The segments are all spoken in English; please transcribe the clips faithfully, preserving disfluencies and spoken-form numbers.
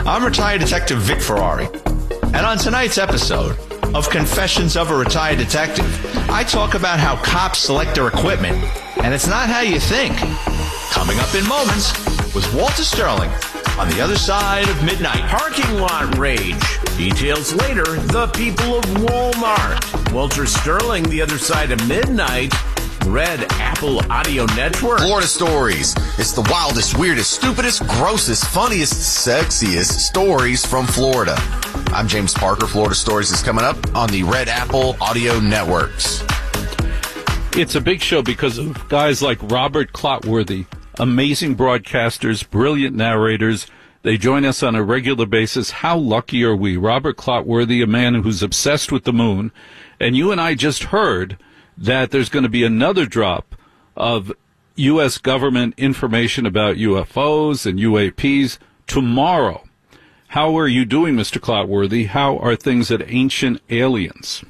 I'm retired detective Vic Ferrari. And on tonight's episode of Confessions of a Retired Detective, I talk about how cops select their equipment, and it's not how you think. Coming up in moments with Walter Sterling on the other side of midnight. Parking lot rage. Details later, the people of Walmart. Walter Sterling, the other side of midnight. Red Apple Audio Network. Florida Stories. It's the wildest, weirdest, stupidest, grossest, funniest, sexiest stories from Florida. I'm James Parker. Florida Stories is coming up on the Red Apple Audio Networks. It's a big show because of guys like Robert Clotworthy, amazing broadcasters, brilliant narrators. They join us on a regular basis. How lucky are we? Robert Clotworthy, a man who's obsessed with the moon. And you and I just heard that there's going to be another drop of U S government information about U F Os and U A Ps tomorrow. How are you doing, Mister Clotworthy? How are things at Ancient Aliens?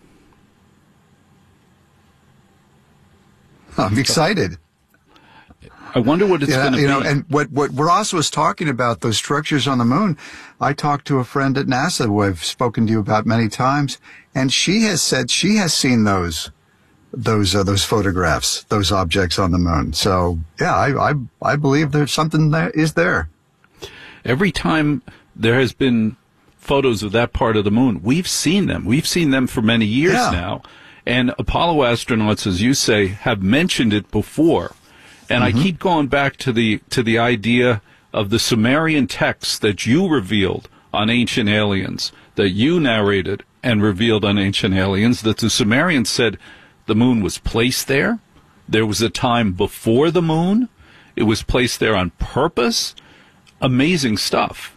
I'm excited. I wonder what it's yeah, going to you be. know, and what, what Ross was talking about, those structures on the moon, I talked to a friend at NASA who I've spoken to you about many times, and she has said she has seen those those uh, those photographs, those objects on the moon. So, yeah, I, I, I believe there's something that is there. Every time there has been photos of that part of the moon, we've seen them. We've seen them for many years yeah. now. And Apollo astronauts, as you say, have mentioned it before. And mm-hmm. I keep going back to the to the idea of the Sumerian texts that you revealed on Ancient Aliens, that you narrated and revealed on Ancient Aliens, that the Sumerians said the moon was placed there. There was a time before the moon. It was placed there on purpose. Amazing stuff.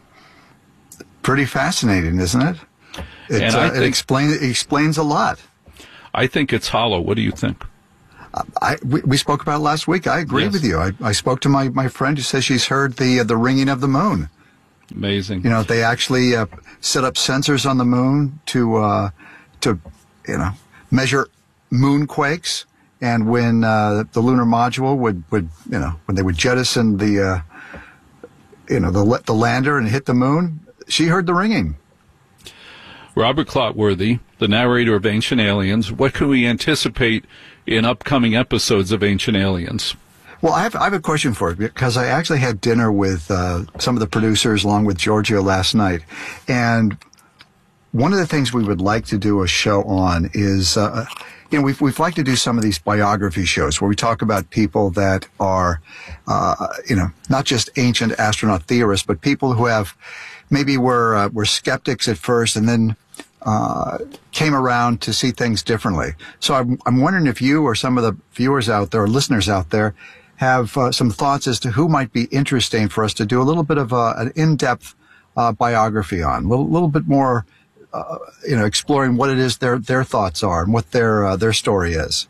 Pretty fascinating, isn't it? It, and I uh, think, it, explain, it explains a lot. I think it's hollow. What do you think? I, we, we spoke about it last week. I agree yes. with you. I, I spoke to my, my friend who says she's heard the uh, the ringing of the moon. Amazing. You know, they actually uh, set up sensors on the moon to uh, to you know measure moonquakes, and when uh, the lunar module would, would you know when they would jettison the uh, you know the the lander and hit the moon, she heard the ringing. Robert Clotworthy, the narrator of Ancient Aliens. What can we anticipate in upcoming episodes of Ancient Aliens? Well, I have, I have a question for you, because I actually had dinner with uh, some of the producers along with Giorgio last night. And one of the things we would like to do a show on is, uh, you know, we've, we've liked to do some of these biography shows where we talk about people that are, uh, you know, not just ancient astronaut theorists, but people who have maybe were, uh, were skeptics at first and then Uh, came around to see things differently. So I'm, I'm wondering if you or some of the viewers out there, or listeners out there, have uh, some thoughts as to who might be interesting for us to do a little bit of a, an in-depth uh, biography on, a little, little bit more, uh, you know, exploring what it is their their thoughts are and what their uh, their story is.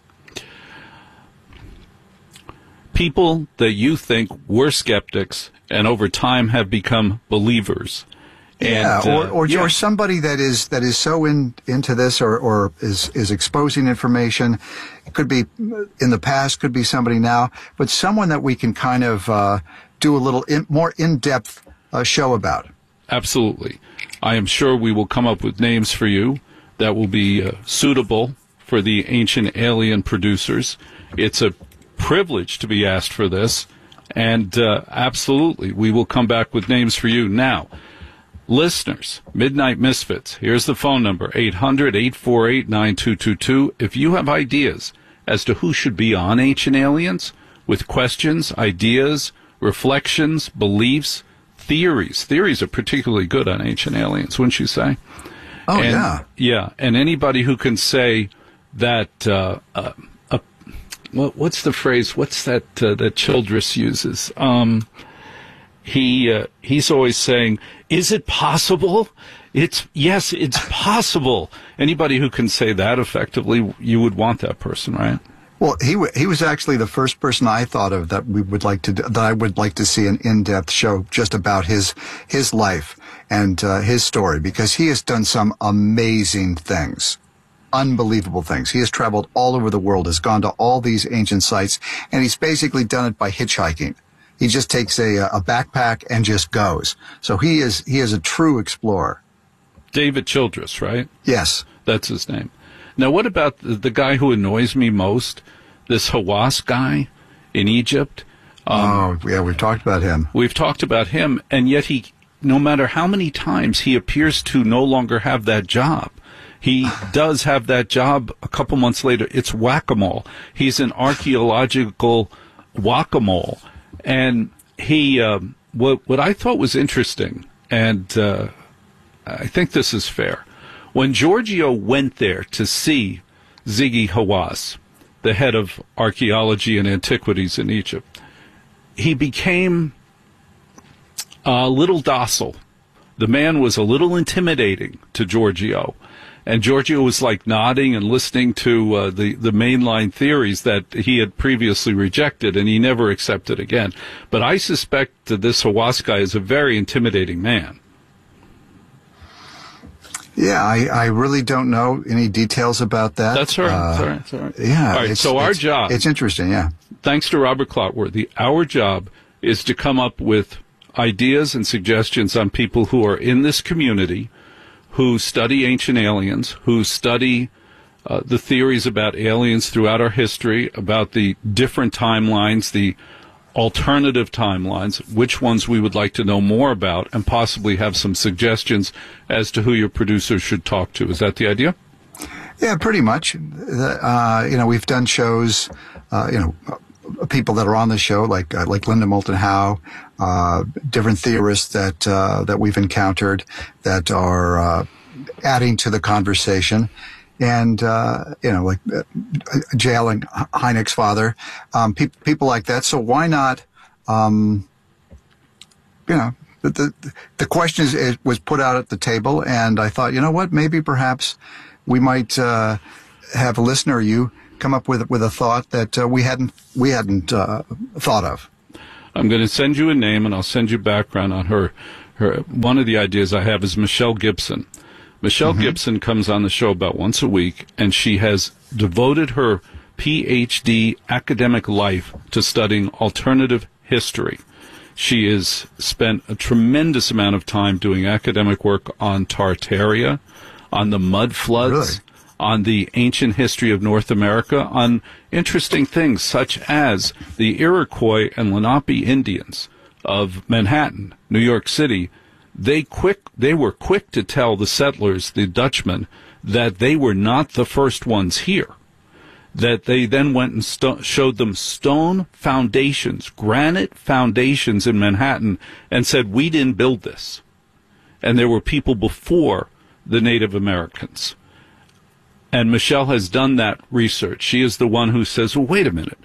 People that you think were skeptics and over time have become believers. And, yeah, or or, uh, yeah. or somebody that is that is so in into this, or, or is is exposing information. It could be in the past, could be somebody now, but someone that we can kind of uh, do a little in, more in depth uh, show about. Absolutely, I am sure we will come up with names for you that will be uh, suitable for the Ancient Alien producers. It's a privilege to be asked for this, and uh, absolutely, we will come back with names for you now. Listeners, Midnight Misfits, here's the phone number, eight hundred, eight four eight, nine two two two. If you have ideas as to who should be on Ancient Aliens, with questions, ideas, reflections, beliefs, theories. Theories are particularly good on Ancient Aliens, wouldn't you say? Oh, and, yeah. Yeah, and anybody who can say that, uh, uh, uh, what, what's the phrase, what's that uh, that Childress uses? Um... He uh, he's always saying, "Is it possible?" It's yes, it's possible. Anybody who can say that effectively, you would want that person, right? Well, he w- he was actually the first person I thought of that we would like to do, that I would like to see an in-depth show just about his his life and uh, his story, because he has done some amazing things. Unbelievable things. He has traveled all over the world, has gone to all these ancient sites, and he's basically done it by hitchhiking. he just takes a, a backpack and just goes. So he is he is a true explorer. David Childress, right? Yes. That's his name. Now, what about the, the guy who annoys me most, this Hawass guy in Egypt? Um, oh, yeah, we've talked about him. We've talked about him, and yet he, no matter how many times he appears to no longer have that job, he does have that job a couple months later. It's whack-a-mole. He's an archaeological whack-a-mole. And he, um, what, what I thought was interesting, and uh, I think this is fair, when Giorgio went there to see Ziggy Hawass, the head of archaeology and antiquities in Egypt, he became a little docile. The man was a little intimidating to Giorgio. And Giorgio was like nodding and listening to uh, the, the mainline theories that he had previously rejected, and he never accepted again. But I suspect that this Hawass guy is a very intimidating man. Yeah, I, I really don't know any details about that. That's all right. Uh, That's all right. That's all right. Yeah. All right, it's, so our it's, job... It's interesting, yeah. Thanks to Robert Clotworthy, our job is to come up with ideas and suggestions on people who are in this community, who study ancient aliens, who study uh, the theories about aliens throughout our history, about the different timelines, the alternative timelines, which ones we would like to know more about, and possibly have some suggestions as to who your producer should talk to. Is that the idea? Yeah, pretty much. Uh, you know, we've done shows, uh, you know, people that are on the show, like uh, like Linda Moulton Howe, uh, different theorists that uh, that we've encountered that are uh, adding to the conversation, and uh, you know, like uh, J. Allen Hynek's father, um, pe- people like that. So why not? Um, you know, the the, the question is, it was put out at the table, and I thought, you know what, maybe perhaps we might uh, have a listener, you, come up with with a thought that uh, we hadn't we hadn't uh, thought of. I'm going to send you a name, and I'll send you background on her. Her one of the ideas I have is Michelle Gibson. Michelle mm-hmm. Gibson comes on the show about once a week, and she has devoted her P H D academic life to studying alternative history. She has spent a tremendous amount of time doing academic work on Tartaria, on the mud floods. Really? On the ancient history of North America, on interesting things such as the Iroquois and Lenape Indians of Manhattan, New York City. They quick they were quick to tell the settlers, the Dutchmen, that they were not the first ones here. That they then went and sto- showed them stone foundations, granite foundations in Manhattan, and said, we didn't build this. And there were people before the Native Americans. And Michelle has done that research. She is the one who says, well, wait a minute.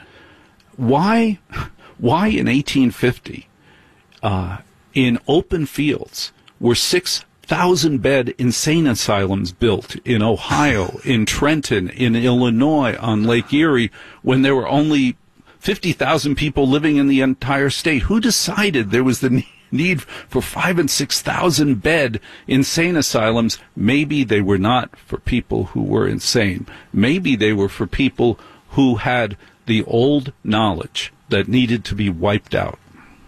Why, why in eighteen fifty, uh, in open fields, were six thousand bed insane asylums built in Ohio, in Trenton, in Illinois, on Lake Erie, when there were only fifty thousand people living in the entire state? Who decided there was the need? need for five and six thousand bed insane asylums? Maybe they were not for people who were insane. Maybe they were for people who had the old knowledge that needed to be wiped out.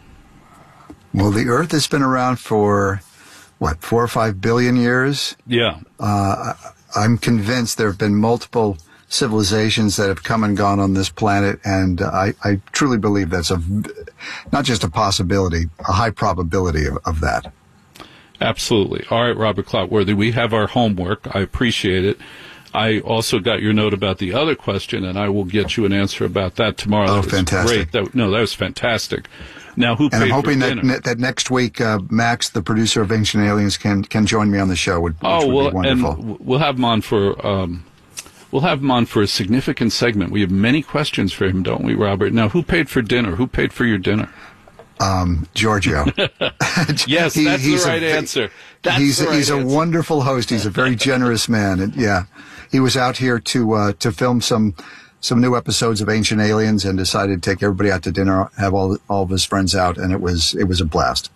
Well, the Earth has been around for, what, four or five billion years? Yeah. Uh, I'm convinced there have been multiple civilizations that have come and gone on this planet, and uh, I, I truly believe that's a not just a possibility, a high probability of, of that. Absolutely. All right, Robert Clotworthy, we have our homework. I appreciate it. I also got your note about the other question, and I will get you an answer about that tomorrow. Oh, that was fantastic. Great. That, no, that was fantastic. Now, who and paid I'm hoping for that dinner? ne- that next week, uh, Max, the producer of Ancient Aliens, can can join me on the show, which, which oh, would well, be wonderful. And we'll have him on for um, we'll have him on for a significant segment. We have many questions for him, don't we, Robert? Now, who paid for dinner? Who paid for your dinner? Um, Giorgio. Yes, he, that's the right a, answer. That's he's the right he's a answer. wonderful host. He's a very generous man, and yeah, he was out here to uh, to film some some new episodes of Ancient Aliens, and decided to take everybody out to dinner, have all all of his friends out, and it was it was a blast.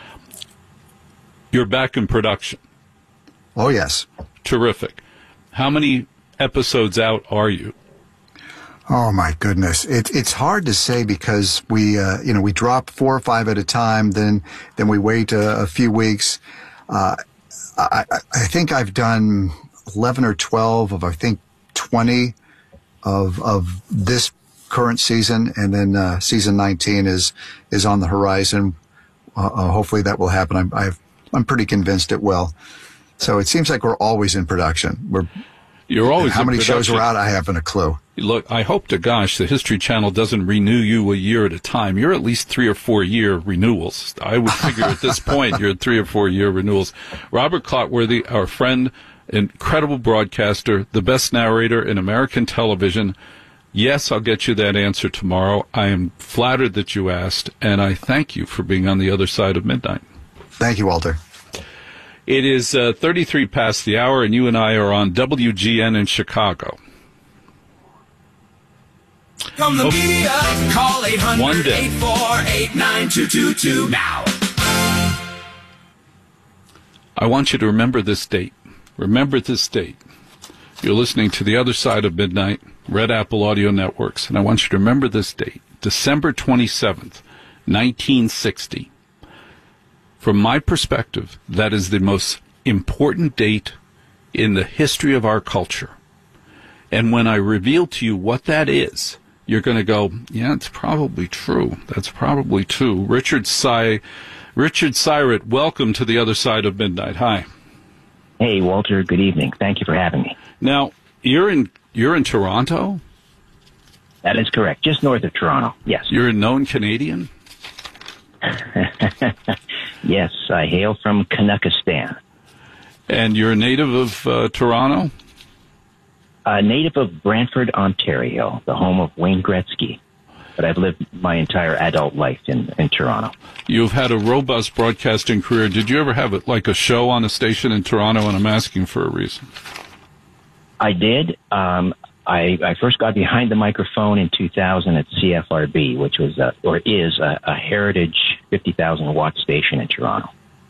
You're back in production. Oh yes, Terrific. How many episodes out are you? Oh my goodness, it's it's hard to say because we uh, you know we drop four or five at a time, then then we wait a, a few weeks. Uh, I I think I've done eleven or twelve of I think twenty of of this current season, and then uh, season nineteen is is on the horizon. Uh, uh, hopefully that will happen. I'm I've, I'm pretty convinced it will. So it seems like we're always in production. We're You're always how in many production. shows are out? I haven't a clue. Look, I hope to gosh the History Channel doesn't renew you a year at a time. You're at least three or four year renewals. I would figure at this point you're at three or four year renewals. Robert Clotworthy, our friend, incredible broadcaster, the best narrator in American television. Yes, I'll get you that answer tomorrow. I am flattered that you asked, and I thank you for being on the other side of midnight. Thank you, Walter. It is uh, thirty-three past the hour, and you and I are on W G N in Chicago. From the media, call eight One hundred, day. eight four eight, nine two two two now. I want you to remember this date. Remember this date. You're listening to The Other Side of Midnight, Red Apple Audio Networks, and I want you to remember this date, December twenty-seventh, nineteen sixty. From my perspective, that is the most important date in the history of our culture. And when I reveal to you what that is, you're going to go, yeah, it's probably true. That's probably true. Richard Sy- Richard Syrett, welcome to The Other Side of Midnight. Hi. Hey, Walter. Good evening. Thank you for having me. Now, you're in you're in Toronto? That is correct. Just north of Toronto. Yes. You're a known Canadian? Yes, I hail from Canuckistan. And you're a native of uh, Toronto? A native of Brantford, Ontario, the home of Wayne Gretzky. But I've lived my entire adult life in, in Toronto. You've had a robust broadcasting career. Did you ever have, like, a show on a station in Toronto? And I'm asking for a reason. I did. Um, I, I first got behind the microphone in two thousand at C F R B, which was a, or is a, a heritage fifty thousand watt station in Toronto.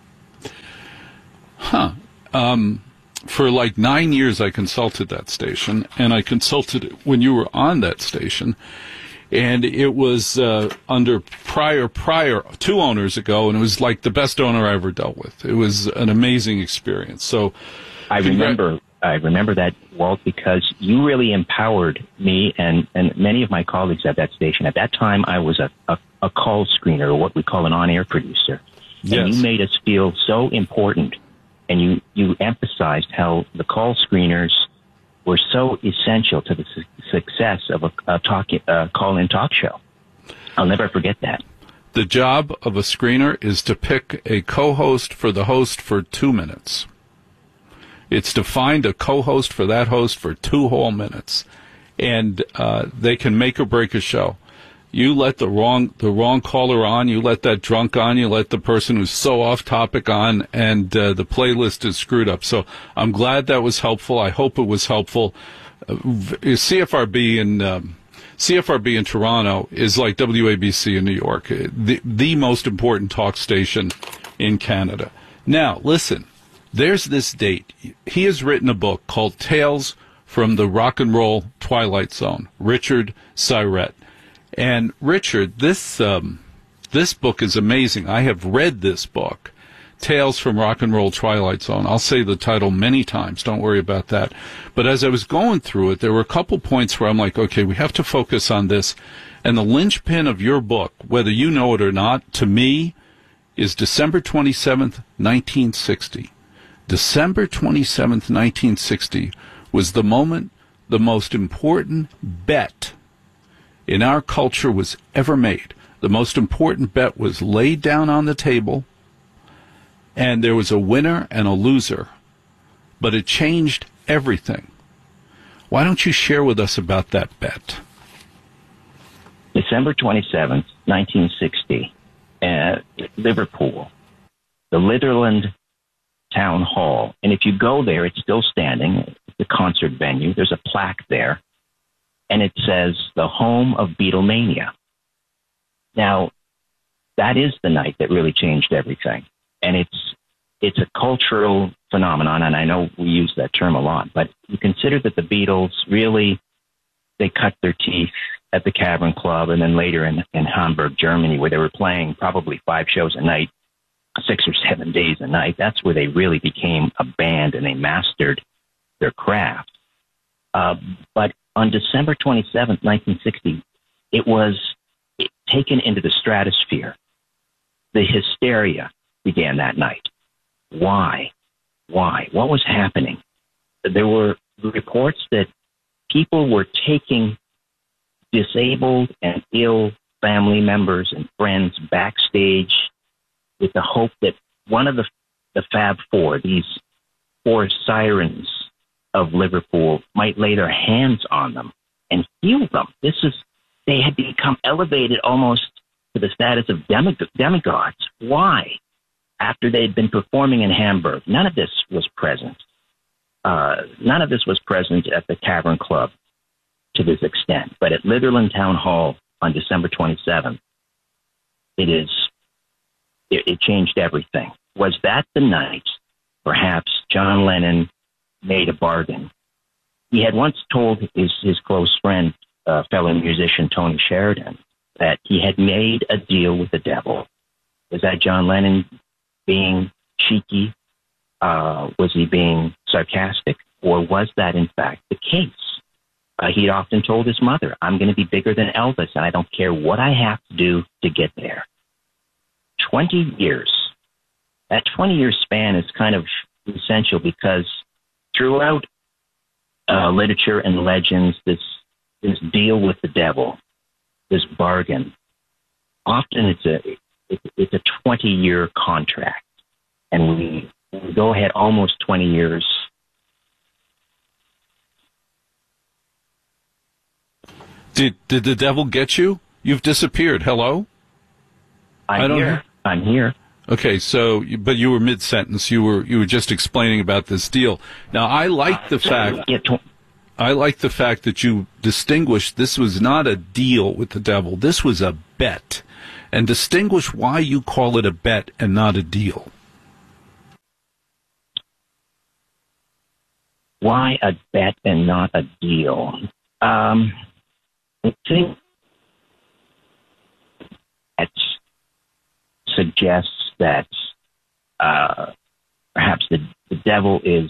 Huh. Um, for like nine years, I consulted that station, and I consulted it when you were on that station. And it was uh, under prior, prior, two owners ago, and it was like the best owner I ever dealt with. It was an amazing experience. So, I remember, I remember that, Walt, because you really empowered me and, and many of my colleagues at that station. At that time, I was a, a, a call screener, or what we call an on-air producer. Yes. And you made us feel so important, and you, you emphasized how the call screeners were so essential to the su- success of a, a talk, uh, call-in talk show. I'll never forget that. The job of a screener is to pick a co-host for the host for two minutes. It's to find a co-host for that host for two whole minutes. And uh, they can make or break a show. You let the wrong the wrong caller on, you let that drunk on, you let the person who's so off topic on, and uh, the playlist is screwed up. So I'm glad that was helpful. I hope it was helpful. Uh, C F R B in um, C F R B in Toronto is like W A B C in New York, the the most important talk station in Canada. Now, listen, there's this date. He has written a book called Tales from the Rock and Roll Twilight Zone, Richard Syrett. And Richard, this um, this book is amazing. I have read this book, Tales from Rock and Roll Twilight Zone. I'll say the title many times. Don't worry about that. But as I was going through it, there were a couple points where I'm like, okay, we have to focus on this. And the linchpin of your book, whether you know it or not, to me, is December twenty-seventh, nineteen sixty. December twenty-seventh, nineteen sixty was the moment the most important bet in our culture was ever made. The most important bet was laid down on the table, and there was a winner and a loser, but it changed everything. Why don't you share with us about that bet? December twenty-seventh, nineteen sixty, uh, Liverpool, the Litherland Town Hall. And if you go there, it's still standing. It's a concert venue. There's a plaque there. And it says, the home of Beatlemania. Now, that is the night that really changed everything. And it's it's a cultural phenomenon, and I know we use that term a lot, but you consider that the Beatles really, they cut their teeth at the Cavern Club, and then later in, in Hamburg, Germany, where they were playing probably five shows a night, six or seven days a night. That's where they really became a band and they mastered their craft. Uh, but on December twenty-seventh, nineteen sixty, it was taken into the stratosphere. The hysteria began that night. Why? Why? What was happening? There were reports that people were taking disabled and ill family members and friends backstage with the hope that one of the, the Fab Four, these four sirens of Liverpool, might lay their hands on them and heal them. This is, they had become elevated almost to the status of demig- demigods. Why? After they'd been performing in Hamburg, none of this was present. Uh, none of this was present at the Cavern Club to this extent. But at Litherland Town Hall on December twenty-seventh, it is, it, it changed everything. Was that the night perhaps John Lennon made a bargain? He had once told his, his close friend, uh, fellow musician Tony Sheridan, that he had made a deal with the devil. Was that John Lennon being cheeky? Uh, was he being sarcastic? Or was that, in fact, the case? Uh, he'd often told his mother, I'm going to be bigger than Elvis, and I don't care what I have to do to get there. twenty years. That twenty-year span is kind of essential because throughout uh, literature and legends, this, this deal with the devil, this bargain, often it's a it's a twenty-year contract, and we, we go ahead almost twenty years. Did did the devil get you? You've disappeared. Hello? I'm I don't here. Hear. I'm here. Okay, so but you were mid-sentence. You were you were just explaining about this deal. Now, I like the fact I like the fact that you distinguished this was not a deal with the devil. This was a bet. And distinguish why you call it a bet and not a deal. Why a bet and not a deal? Um, I think it suggests that uh, perhaps the, the devil is...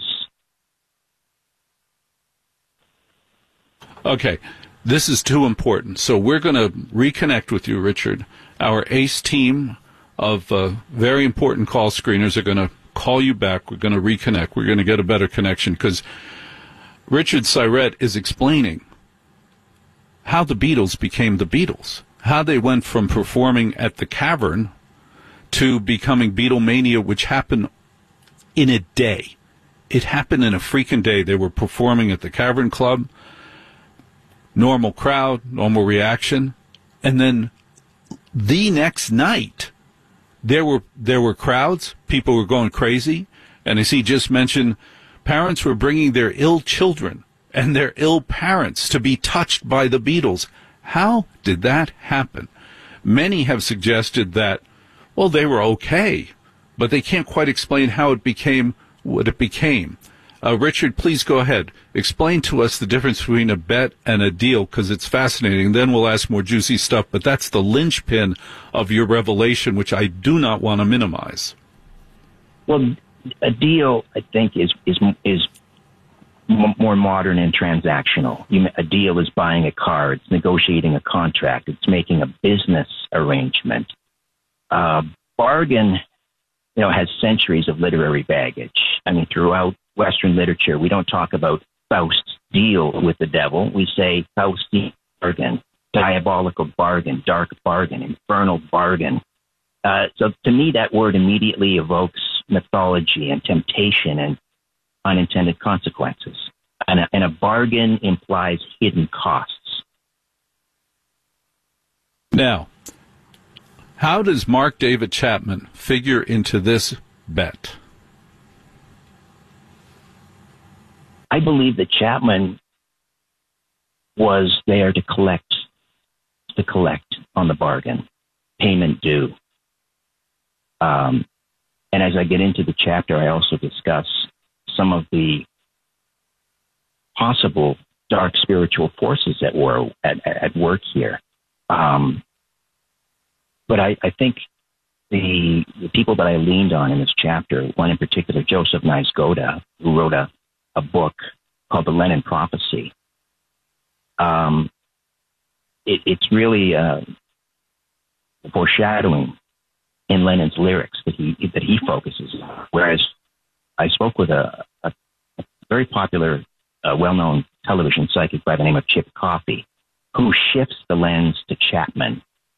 Okay, this is too important. So we're going to reconnect with you, Richard. Our ACE team of uh, very important call screeners are going to call you back. We're going to reconnect. We're going to get a better connection because Richard Syrett is explaining how the Beatles became the Beatles, how they went from performing at the Cavern to becoming Beatlemania, which happened in a day. It happened in a freaking day. They were performing at the Cavern Club, normal crowd, normal reaction, and then the next night, there were there were crowds. People were going crazy. And as he just mentioned, parents were bringing their ill children and their ill parents to be touched by the Beatles. How did that happen? Many have suggested that, well, they were okay, but they can't quite explain how it became what it became. Uh, Richard, please go ahead. Explain to us the difference between a bet and a deal, because it's fascinating. Then we'll ask more juicy stuff, but that's the linchpin of your revelation, which I do not want to minimize. Well, a deal, I think, is is is m- more modern and transactional. You, a deal is buying a car. It's negotiating a contract. It's making a business arrangement. Uh, bargain, you know, has centuries of literary baggage. I mean, throughout Western literature, we don't talk about Faust's deal with the devil. We say Faust's bargain, diabolical bargain, dark bargain, infernal bargain. Uh, so to me, that word immediately evokes mythology and temptation and unintended consequences. And a, and a bargain implies hidden costs. Now, how does Mark David Chapman figure into this bet? I believe that Chapman was there to collect, to collect on the bargain, payment due. Um, and as I get into the chapter, I also discuss some of the possible dark spiritual forces that were at, at work here. Um, but I, I think the, the people that I leaned on in this chapter, one in particular, Joseph Niezgoda, who wrote a, a book called The Lenin Prophecy. Um, it, it's really uh, foreshadowing in Lenin's lyrics that he that he focuses on. Whereas I spoke with a, a, a very popular, uh, well-known television psychic by the name of Chip Coffey, who shifts the lens to Chapman,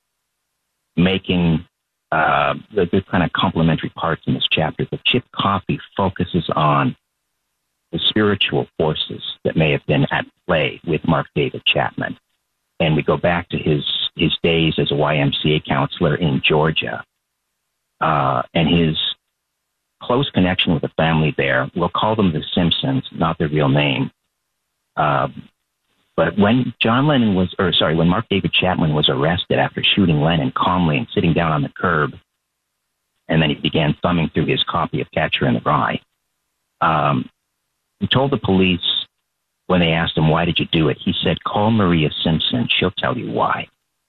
making uh, the, the kind of complementary parts in this chapter. But Chip Coffey focuses on the spiritual forces that may have been at play with Mark David Chapman. And we go back to his, his days as a Y M C A counselor in Georgia, uh, and his close connection with the family there. We'll call them the Simpsons, not their real name. Um, but when John Lennon was, or sorry, when Mark David Chapman was arrested after shooting Lennon calmly and sitting down on the curb, and then he began thumbing through his copy of Catcher in the Rye, um, he told the police when they asked him, why did you do it? He said, call Maria Simpson. She'll tell you why.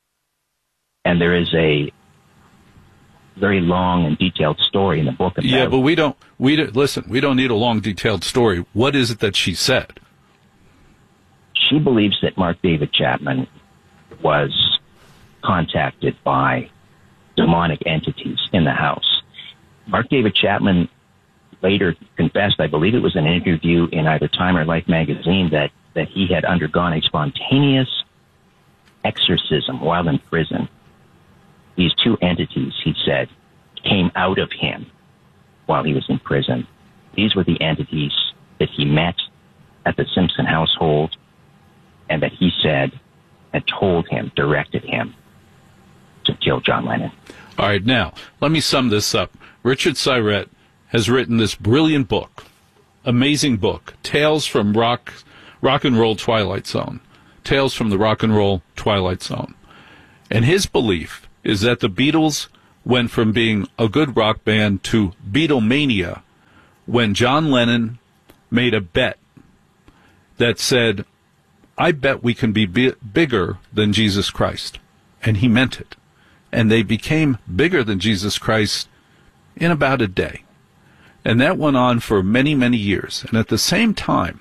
And there is a very long and detailed story in the book about... Yeah, but we don't... We don't, listen, we don't need a long, detailed story. What is it that she said? She believes that Mark David Chapman was contacted by demonic entities in the house. Mark David Chapman later confessed, I believe it was an interview in either Time or Life magazine, that, that he had undergone a spontaneous exorcism while in prison. These two entities, he said, came out of him while he was in prison. These were the entities that he met at the Simpson household and that he said had told him, directed him to kill John Lennon. All right, now, let me sum this up. Richard Syrett has written this brilliant book, amazing book, Tales from Rock, Rock and Roll Twilight Zone, Tales from the Rock and Roll Twilight Zone. And his belief is that the Beatles went from being a good rock band to Beatlemania when John Lennon made a bet that said, I bet we can be bi- bigger than Jesus Christ. And he meant it. And they became bigger than Jesus Christ in about a day. And that went on for many, many years. And at the same time,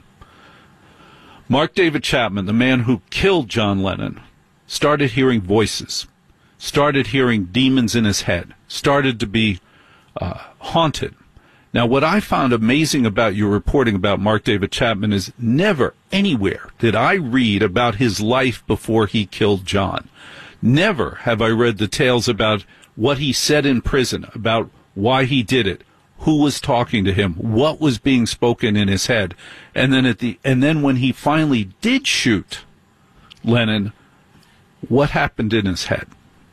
Mark David Chapman, the man who killed John Lennon, started hearing voices, started hearing demons in his head, started to be uh, haunted. Now, what I found amazing about your reporting about Mark David Chapman is never anywhere did I read about his life before he killed John. Never have I read the tales about what he said in prison, about why he did it, who was talking to him, what was being spoken in his head. And then at the and then when he finally did shoot Lennon, what happened in his head?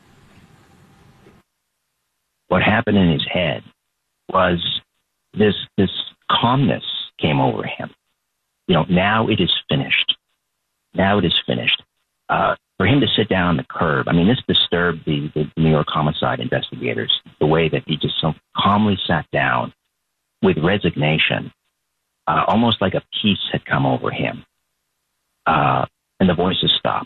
What happened in his head was this this calmness came over him. You know, now it is finished. Now it is finished. Uh, for him to sit down on the curb, I mean, this disturbed the, the New York homicide investigators, the way that he just so calmly sat down with resignation, uh, almost like a peace had come over him. Uh, and the voices stopped.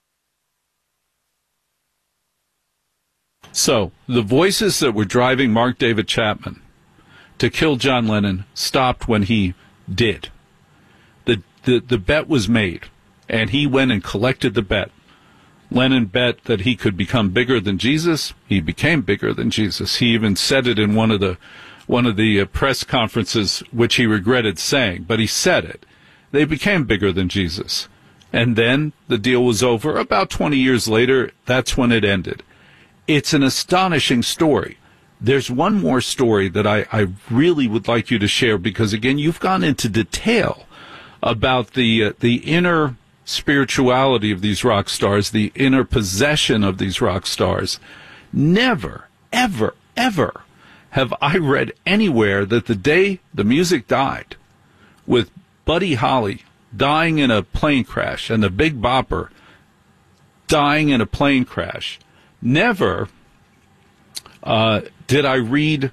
So, the voices that were driving Mark David Chapman to kill John Lennon stopped when he did. The, the, the bet was made, and he went and collected the bet. Lennon bet that he could become bigger than Jesus. He became bigger than Jesus. He even said it in one of the one of the uh, press conferences, which he regretted saying, but he said it. They became bigger than Jesus. And then the deal was over. About twenty years later, that's when it ended. It's an astonishing story. There's one more story that I, I really would like you to share because, again, you've gone into detail about the uh, the inner spirituality of these rock stars, the inner possession of these rock stars. Never, ever, ever have I read anywhere that the day the music died, with Buddy Holly dying in a plane crash and the Big Bopper dying in a plane crash, never uh, did I read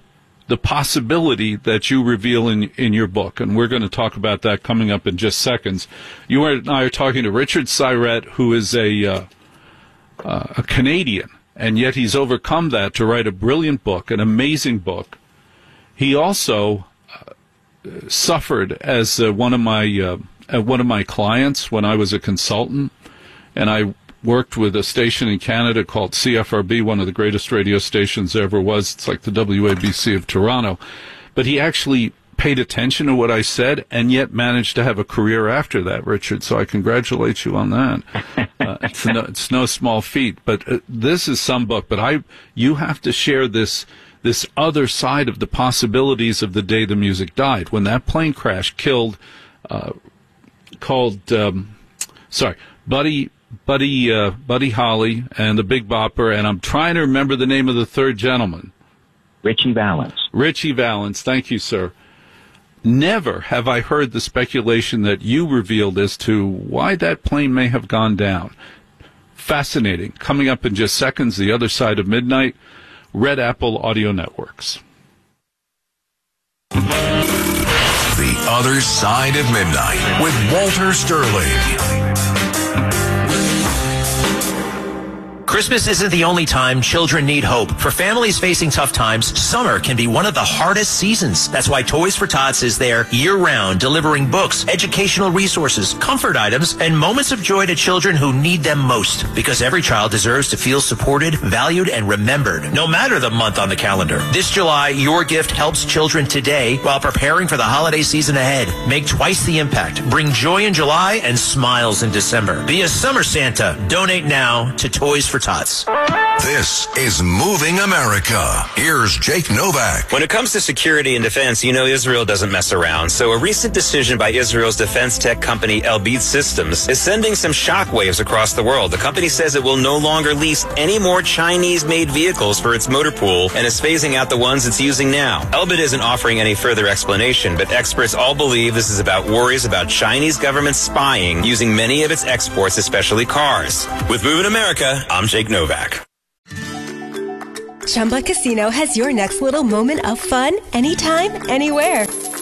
the possibility that you reveal in, in your book, and we're going to talk about that coming up in just seconds. You and I are talking to Richard Syrett, who is a, uh, uh, a Canadian, and yet he's overcome that to write a brilliant book, an amazing book. He also uh, suffered as uh, one of my uh, uh, one of my clients when I was a consultant, and I worked with a station in Canada called C F R B, one of the greatest radio stations there ever was. It's like the W A B C of Toronto. But he actually paid attention to what I said and yet managed to have a career after that, Richard. So I congratulate you on that. Uh, it's, no, it's no small feat. But uh, this is some book. But I, you have to share this this other side of the possibilities of the day the music died. When that plane crash killed, uh, called, um, sorry, Buddy... Buddy uh, Buddy Holly and the Big Bopper, and I'm trying to remember the name of the third gentleman. Ritchie Valens. Ritchie Valens, thank you, sir. Never have I heard the speculation that you revealed as to why that plane may have gone down. Fascinating. Coming up in just seconds, The Other Side of Midnight, Red Apple Audio Networks. The Other Side of Midnight with Walter Sterling. Christmas isn't the only time children need hope. For families facing tough times, summer can be one of the hardest seasons. That's why Toys for Tots is there year-round, delivering books, educational resources, comfort items, and moments of joy to children who need them most. Because every child deserves to feel supported, valued, and remembered, no matter the month on the calendar. This July, your gift helps children today while preparing for the holiday season ahead. Make twice the impact. Bring joy in July and smiles in December. Be a summer Santa. Donate now to Toys for Tots. This is Moving America. Here's Jake Novak. When it comes to security and defense, you know Israel doesn't mess around. So a recent decision by Israel's defense tech company Elbit Systems is sending some shockwaves across the world. The company says it will no longer lease any more Chinese-made vehicles for its motor pool and is phasing out the ones it's using now. Elbit isn't offering any further explanation, but experts all believe this is about worries about Chinese government spying using many of its exports, especially cars. With Moving America, I'm Jake Novak. Chumba Casino has your next little moment of fun anytime, anywhere.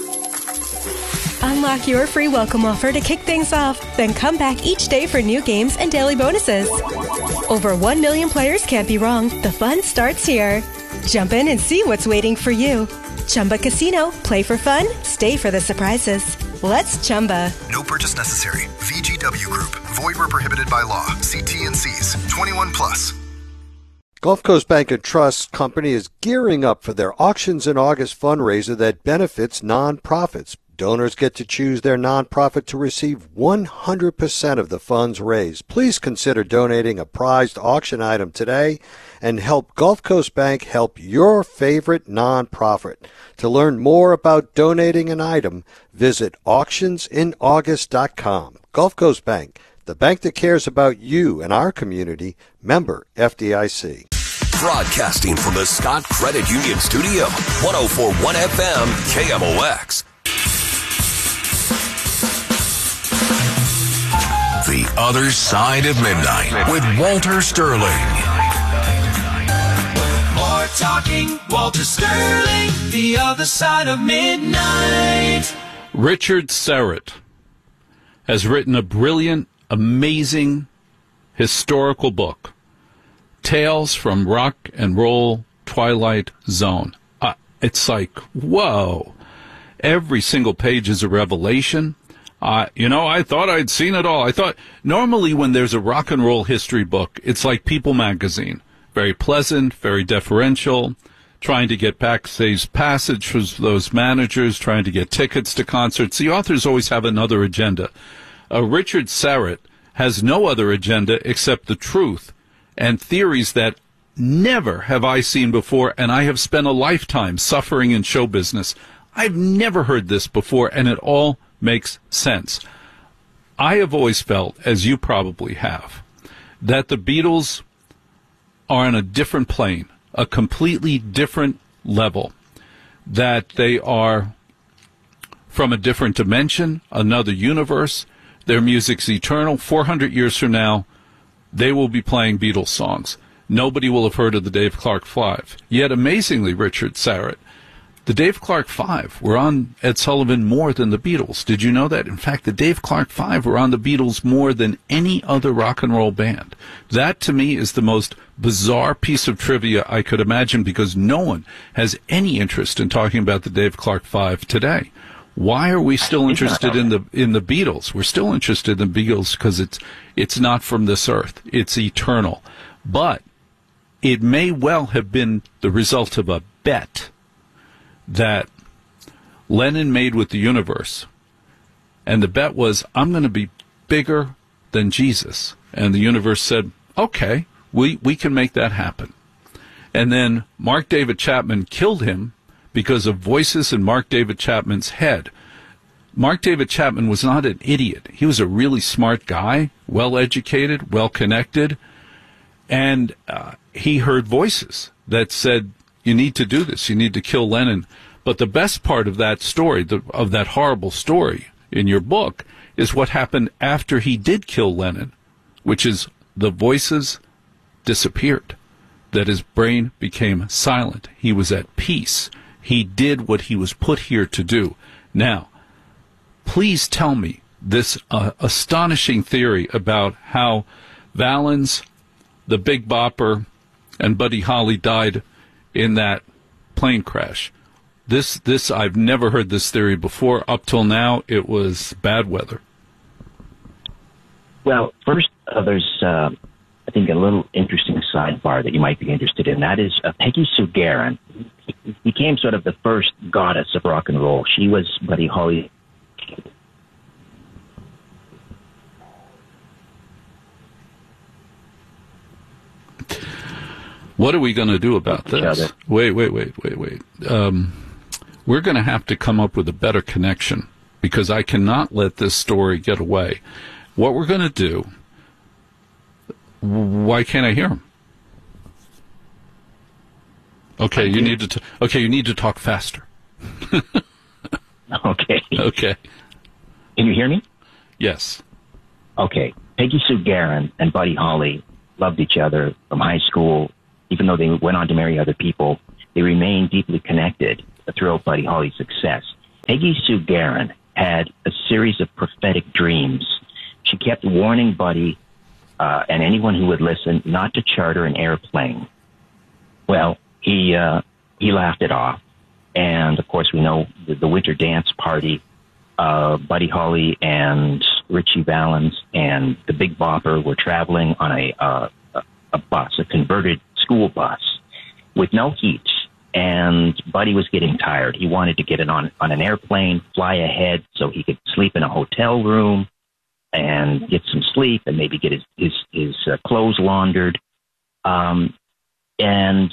Unlock your free welcome offer to kick things off, then come back each day for new games and daily bonuses. Over one million players can't be wrong. The fun starts here. Jump in and see what's waiting for you. Chumba Casino. Play for fun. Stay for the surprises. Let's Chumba. No purchase necessary. V G W Group. Void where prohibited by law. See T and C's. twenty-one plus. Gulf Coast Bank and Trust Company is gearing up for their Auctions in August fundraiser that benefits nonprofits. Donors get to choose their nonprofit to receive one hundred percent of the funds raised. Please consider donating a prized auction item today and help Gulf Coast Bank help your favorite nonprofit. To learn more about donating an item, visit auctions in august dot com. Gulf Coast Bank, the bank that cares about you and our community. Member F D I C. Broadcasting from the Scott Credit Union Studio, one oh four point one F M K M O X. The Other Side of Midnight with Walter Sterling. More talking, Walter Sterling, The Other Side of Midnight. Richard Syrett has written a brilliant, amazing, historical book, Tales from Rock and Roll Twilight Zone. Uh, it's like, whoa. Every single page is a revelation. Uh, you know, I thought I'd seen it all. I thought normally when there's a rock and roll history book, it's like People magazine. Very pleasant, very deferential, trying to get backstage passage for those managers, trying to get tickets to concerts. The authors always have another agenda. Uh, Richard Syrett has no other agenda except the truth and theories that never have I seen before, and I have spent a lifetime suffering in show business. I've never heard this before, and it all makes sense. I have always felt, as you probably have, that the Beatles are on a different plane, a completely different level, that they are from a different dimension, another universe. Their music's eternal. four hundred years from now, they will be playing Beatles songs. Nobody will have heard of the Dave Clark Five. Yet, amazingly, Richard Syrett, The Dave Clark Five were on Ed Sullivan more than the Beatles. Did you know that? In fact, the Dave Clark Five were on the Beatles more than any other rock and roll band. That, to me, is the most bizarre piece of trivia I could imagine, because no one has any interest in talking about the Dave Clark Five today. Why are we still interested in the in the Beatles? We're still interested in the Beatles because it's it's not from this earth. It's eternal. But it may well have been the result of a bet that Lennon made with the universe. And the bet was, I'm going to be bigger than Jesus. And the universe said, okay, we, we can make that happen. And then Mark David Chapman killed him because of voices in Mark David Chapman's head. Mark David Chapman was not an idiot. He was a really smart guy, well-educated, well-connected, and uh, he heard voices that said, you need to do this. You need to kill Lennon. But the best part of that story, the, of that horrible story in your book, is what happened after he did kill Lennon, which is the voices disappeared, that his brain became silent. He was at peace. He did what he was put here to do. Now, please tell me this uh, astonishing theory about how Valens, the Big Bopper, and Buddy Holly died in that plane crash. This, this, I've never heard this theory before. Up till now, it was bad weather. Well, first, uh, there's, uh, I think, a little interesting sidebar that you might be interested in. That is uh, Peggy Sue Gerron became sort of the first goddess of rock and roll. She was Buddy Holly. What are we going to do about this? Wait, wait, wait, wait, wait. Um, we're going to have to come up with a better connection, because I cannot let this story get away. What we're going to do, why can't I hear him? Okay, you need to, t- okay, you need to talk faster. Okay. Okay. Can you hear me? Yes. Okay. Peggy Sue Gerron and Buddy Holly loved each other from high school. Even though they went on to marry other people, they remained deeply connected throughout Buddy Holly's success. Peggy Sue Gerron had a series of prophetic dreams. She kept warning Buddy uh, and anyone who would listen not to charter an airplane. Well, he uh, he laughed it off. And, of course, we know the, the winter dance party, uh, Buddy Holly and Ritchie Valens and the Big Bopper were traveling on a, uh, a bus, a converted school bus with no heat. And Buddy was getting tired. He wanted to get it on, on an airplane, fly ahead so he could sleep in a hotel room and get some sleep and maybe get his, his, his uh, clothes laundered. Um, and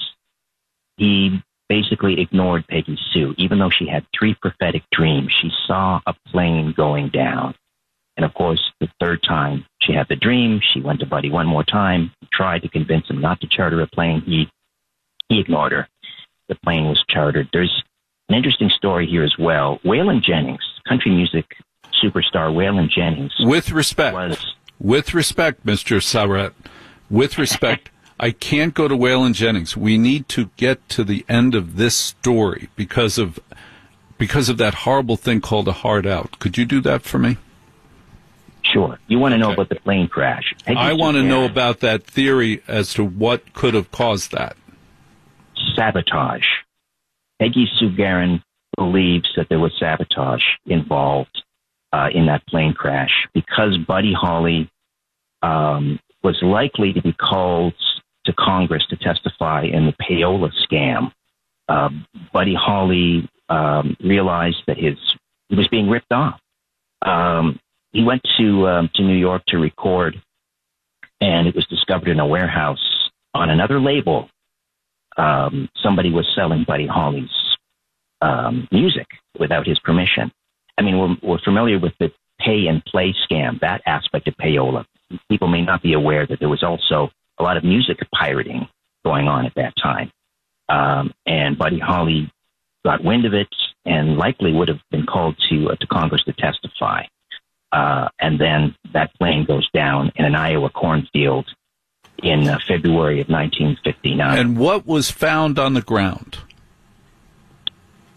he basically ignored Peggy Sue. Even though she had three prophetic dreams, she saw a plane going down. And, of course, the third time she had the dream, she went to Buddy one more time, tried to convince him not to charter a plane. He he ignored her. The plane was chartered. There's an interesting story here as well. Waylon Jennings, country music superstar Waylon Jennings. With respect, was, with respect, Mister Sauret, with respect, I can't go to Waylon Jennings. We need to get to the end of this story because of because of that horrible thing called a hard out. Could you do that for me? Sure. You want to know okay. about the plane crash. Peggy I want to know about that theory as to what could have caused that. Sabotage. Peggy Sue Gerron believes that there was sabotage involved uh, in that plane crash because Buddy Holly um, was likely to be called to Congress to testify in the payola scam. Uh, Buddy Holly um, realized that his he was being ripped off. Um, He went to um, to New York to record, and it was discovered in a warehouse on another label. Um, somebody was selling Buddy Holly's um, music without his permission. I mean, we're, we're familiar with the pay and play scam, that aspect of payola. People may not be aware that there was also a lot of music pirating going on at that time. Um, and Buddy Holly got wind of it and likely would have been called to uh, to Congress to testify. Uh, and then that plane goes down in an Iowa cornfield in uh, February of nineteen fifty-nine. And what was found on the ground?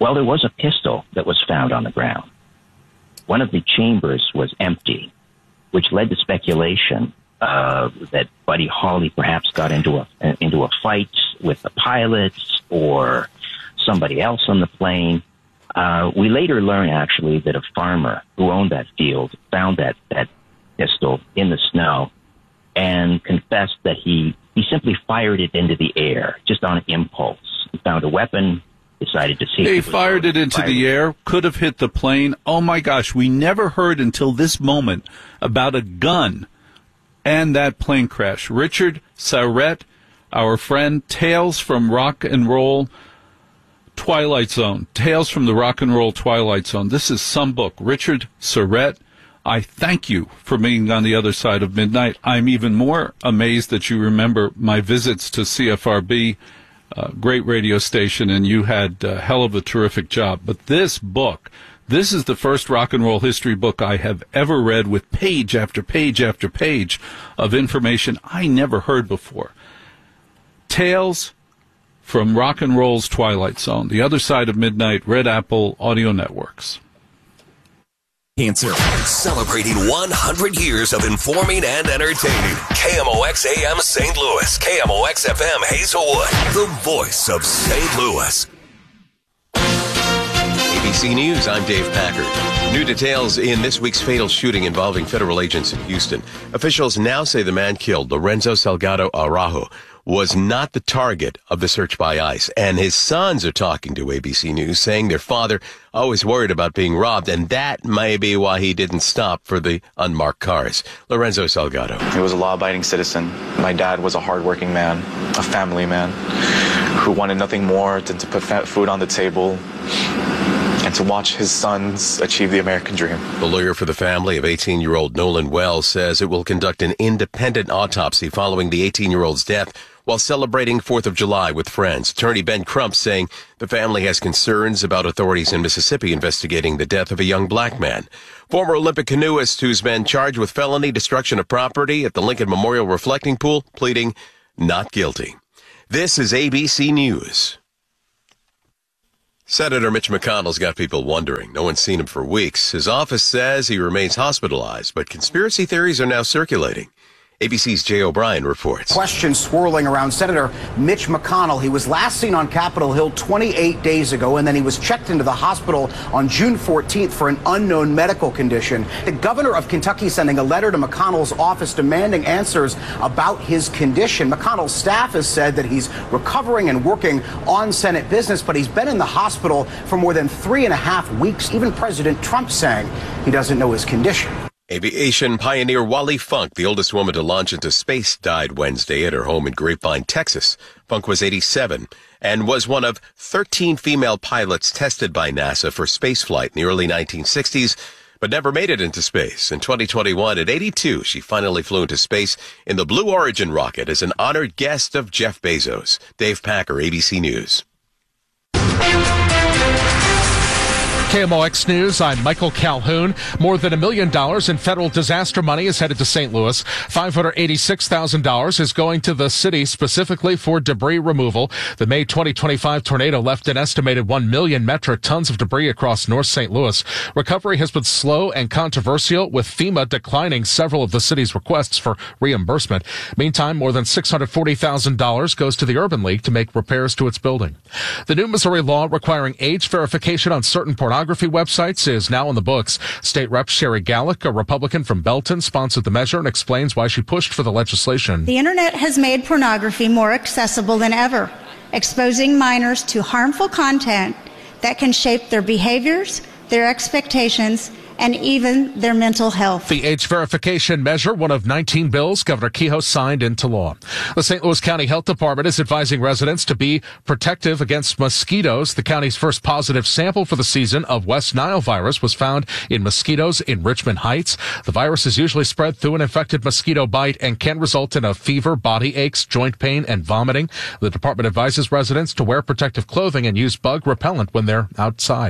Well, there was a pistol that was found on the ground. One of the chambers was empty, which led to speculation uh, that Buddy Holly perhaps got into a into a fight with the pilots or somebody else on the plane. Uh, we later learned, actually, that a farmer who owned that field found that, that pistol in the snow and confessed that he, he simply fired it into the air, just on impulse. He found a weapon, decided to see They if it was fired it into fired. the air, could have hit the plane. Oh, my gosh, we never heard until this moment about a gun and that plane crash. Richard Syrett, our friend, Tales from Rock and Roll Twilight Zone. Tales from the Rock and Roll Twilight Zone. This is some book. Richard Syrett, I thank you for being on the other side of midnight. I'm even more amazed that you remember my visits to C F R B, uh, great radio station, and you had a hell of a terrific job. But this book, this is the first rock and roll history book I have ever read with page after page after page of information I never heard before. Tales from Rock and Roll's Twilight Zone, the other side of midnight, Red Apple Audio Networks. Cancer. Celebrating one hundred years of informing and entertaining. K M O X A M Saint Louis. K M O X F M Hazelwood. The voice of Saint Louis. A B C News, I'm Dave Packard. New details in this week's fatal shooting involving federal agents in Houston. Officials now say the man killed, Lorenzo Salgado Araujo, was not the target of the search by ICE. And his sons are talking to A B C News, saying their father always worried about being robbed, and that may be why he didn't stop for the unmarked cars. Lorenzo Salgado. He was a law-abiding citizen. My dad was a hardworking man, a family man, who wanted nothing more than to put food on the table and to watch his sons achieve the American dream. The lawyer for the family of eighteen-year-old Nolan Wells says it will conduct an independent autopsy following the eighteen-year-old's death while celebrating fourth of July with friends. Attorney Ben Crump saying the family has concerns about authorities in Mississippi investigating the death of a young black man. Former Olympic canoeist who's been charged with felony destruction of property at the Lincoln Memorial Reflecting Pool, pleading not guilty. This is A B C News. Senator Mitch McConnell's got people wondering. No one's seen him for weeks. His office says he remains hospitalized, but conspiracy theories are now circulating. A B C's Jay O'Brien reports. Questions swirling around Senator Mitch McConnell. He was last seen on Capitol Hill twenty-eight days ago, and then he was checked into the hospital on June fourteenth for an unknown medical condition. The governor of Kentucky sending a letter to McConnell's office demanding answers about his condition. McConnell's staff has said that he's recovering and working on Senate business, but he's been in the hospital for more than three and a half weeks. Even President Trump saying he doesn't know his condition. Aviation pioneer Wally Funk, the oldest woman to launch into space, died Wednesday at her home in Grapevine, Texas. Funk was eighty-seven and was one of thirteen female pilots tested by NASA for spaceflight in the early nineteen sixties, but never made it into space. In twenty twenty-one, at eighty-two, she finally flew into space in the Blue Origin rocket as an honored guest of Jeff Bezos. Dave Packer, A B C News. K M O X News, I'm Michael Calhoun. More than a million dollars in federal disaster money is headed to Saint Louis. five hundred eighty-six thousand dollars is going to the city specifically for debris removal. The May twenty twenty-five tornado left an estimated one million metric tons of debris across North Saint Louis. Recovery has been slow and controversial, with FEMA declining several of the city's requests for reimbursement. Meantime, more than six hundred forty thousand dollars goes to the Urban League to make repairs to its building. The new Missouri law requiring age verification on certain pornography websites is now in the books. State Rep Sherry Gallick, a Republican from Belton, sponsored the measure and explains why she pushed for the legislation. The internet has made pornography more accessible than ever, exposing minors to harmful content that can shape their behaviors, their expectations, and even their mental health. The age verification measure, one of nineteen bills Governor Kehoe signed into law. The Saint Louis County Health Department is advising residents to be protective against mosquitoes. The county's first positive sample for the season of West Nile virus was found in mosquitoes in Richmond Heights. The virus is usually spread through an infected mosquito bite and can result in a fever, body aches, joint pain, and vomiting. The department advises residents to wear protective clothing and use bug repellent when they're outside.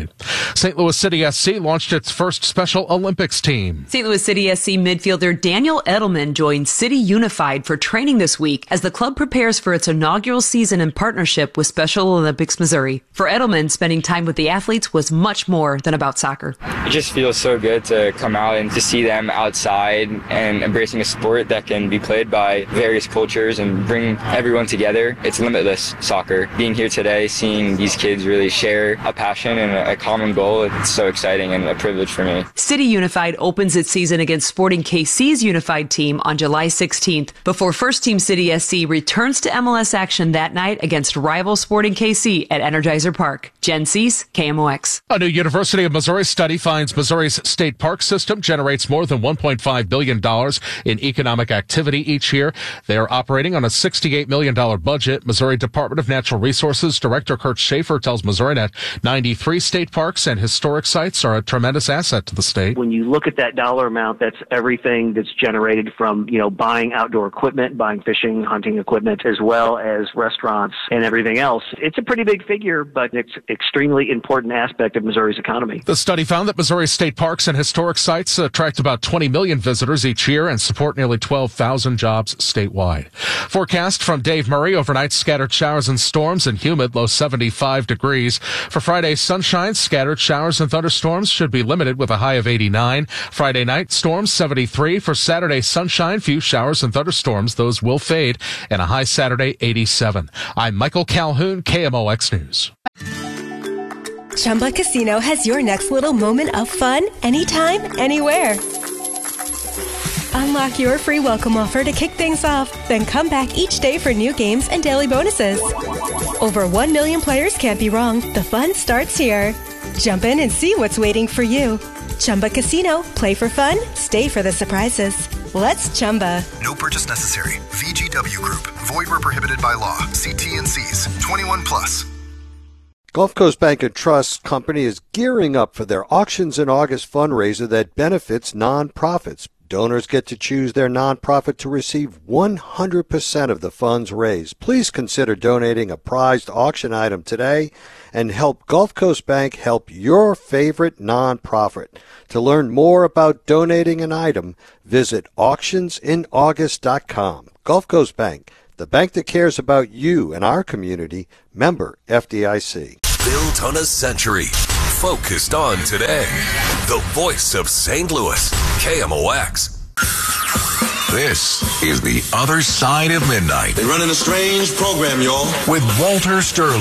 Saint Louis City S C launched its first Special Olympics team. Saint Louis City S C midfielder Daniel Edelman joined City Unified for training this week as the club prepares for its inaugural season in partnership with Special Olympics Missouri. For Edelman, spending time with the athletes was much more than about soccer. It just feels so good to come out and to see them outside and embracing a sport that can be played by various cultures and bring everyone together. It's limitless soccer. Being here today, seeing these kids really share a passion and a common goal, it's so exciting and a privilege for me. City Unified opens its season against Sporting K C's Unified team on July sixteenth before First Team City S C returns to M L S action that night against rival Sporting K C at Energizer Park. Jen Cease, K M O X. A new University of Missouri study finds Missouri's state park system generates more than one point five billion dollars in economic activity each year. They are operating on a sixty-eight million dollars budget. Missouri Department of Natural Resources Director Kurt Schaefer tells MissouriNet ninety-three state parks and historic sites are a tremendous asset to the state. When you look at that dollar amount, that's everything that's generated from, you know, buying outdoor equipment, buying fishing, hunting equipment, as well as restaurants and everything else. It's a pretty big figure, but it's an extremely important aspect of Missouri's economy. The study found that Missouri state parks and historic sites attract about twenty million visitors each year and support nearly twelve thousand jobs statewide. Forecast from Dave Murray, overnight scattered showers and storms and humid, low seventy-five degrees. For Friday, sunshine, scattered showers and thunderstorms should be limited with a high of eighty-nine. Friday night, storms seventy-three. For Saturday, sunshine, few showers and thunderstorms. Those will fade, and a high Saturday, eighty-seven. I'm Michael Calhoun, K M O X News. Chumba Casino has your next little moment of fun anytime, anywhere. Unlock your free welcome offer to kick things off, then come back each day for new games and daily bonuses. Over one million players can't be wrong. The fun starts here. Jump in and see what's waiting for you. Chumba Casino. Play for fun. Stay for the surprises. Let's Chumba. No purchase necessary. V G W Group. Void where prohibited by law. See T and C's. twenty-one plus. Gulf Coast Bank and Trust Company is gearing up for their Auctions in August fundraiser that benefits nonprofits. Donors get to choose their nonprofit to receive one hundred percent of the funds raised. Please consider donating a prized auction item today and help Gulf Coast Bank help your favorite nonprofit. To learn more about donating an item, visit auctions in august dot com. Gulf Coast Bank, the bank that cares about you and our community. Member F D I C. Built on a century. Focused on today. The voice of Saint Louis. K M O X. This is The Other Side of Midnight. They're running a strange program, y'all. With Walter Sterling.